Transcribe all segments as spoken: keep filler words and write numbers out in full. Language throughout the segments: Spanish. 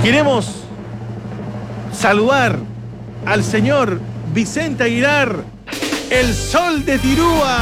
Queremos saludar al señor Vicente Aguilar, el Sol de Tirúa.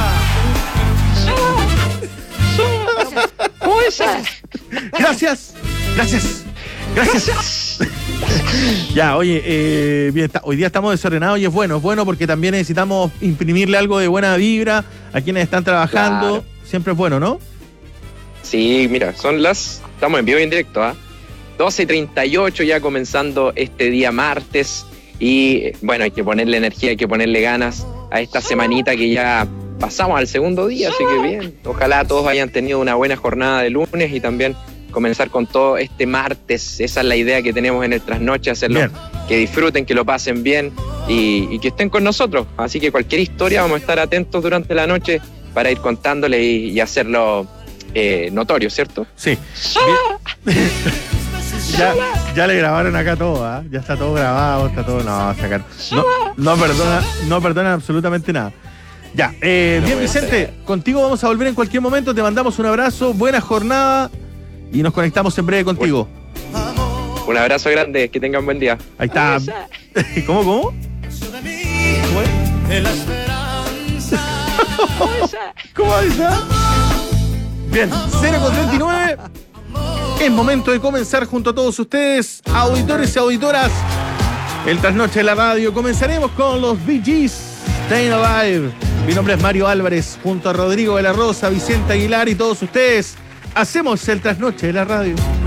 ¿Cómo estás? Gracias, gracias, gracias. Ya, oye, eh, bien, está, hoy día estamos desordenados y es bueno, es bueno porque también necesitamos imprimirle algo de buena vibra a quienes están trabajando. Claro. Siempre es bueno, ¿no? Sí, mira, son las... Estamos en vivo y en directo, ¿ah? ¿eh? doce y treinta y ocho ya comenzando este día martes y bueno, hay que ponerle energía, hay que ponerle ganas a esta semanita que ya pasamos al segundo día, así que bien, ojalá todos hayan tenido una buena jornada de lunes y también comenzar con todo este martes. Esa es la idea que tenemos en el Trasnoche, hacerlo, bien, que disfruten, que lo pasen bien y, y que estén con nosotros, así que cualquier historia vamos a estar atentos durante la noche para ir contándole y, y hacerlo eh, notorio, ¿cierto? Sí. Ya, ya le grabaron acá todo, ¿eh? Ya está todo grabado, está todo. No, sacar. No, no perdona, no perdona absolutamente nada. Ya, eh, no bien, Vicente, ser. Contigo vamos a volver en cualquier momento. Te mandamos un abrazo, buena jornada y nos conectamos en breve contigo. Bueno, un abrazo grande, que tengan buen día. Ahí está. ¿Cómo, cómo? ¿Cómo está? Bien, cero con treinta y nueve. Es momento de comenzar junto a todos ustedes, auditores y auditoras, el Trasnoche de la Radio. Comenzaremos con los Bee Gees, Staying Alive. Mi nombre es Mario Álvarez, junto a Rodrigo de la Rosa, Vicente Aguilar y todos ustedes, hacemos el Trasnoche de la Radio.